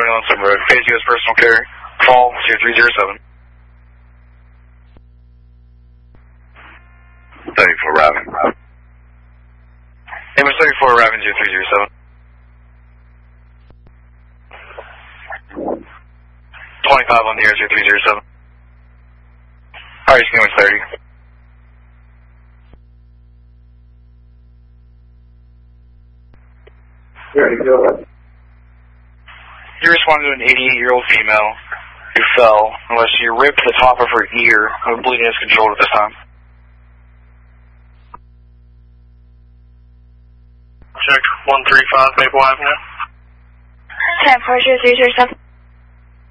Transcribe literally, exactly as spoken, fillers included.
on some road. Phase U S personal care. Fall zero three zero seven. thirty-four Raven. Amos thirty-four Raven zero three zero seven. twenty-five on the air zero three zero seven. Alright, Skinway thirty. You responded to an eighty-eight-year-old female who fell unless you ripped the top of her ear. Her bleeding is controlled at this time. Check one three five Maple Avenue. ten four zero three zero seven.